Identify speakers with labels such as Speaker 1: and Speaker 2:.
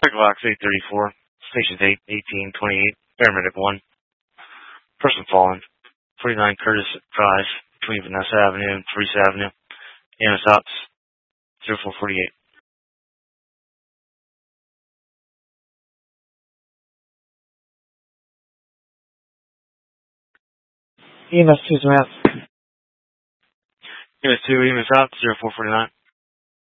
Speaker 1: Box 834, Station 8, 1828, Paramedic 1. Person fallen, 49 Curtis Drive, between Vanessa Avenue and Teresa Avenue. EMS Ops, 0448.
Speaker 2: EMS 2's map.
Speaker 1: EMS 2, EMS Ops, 0449.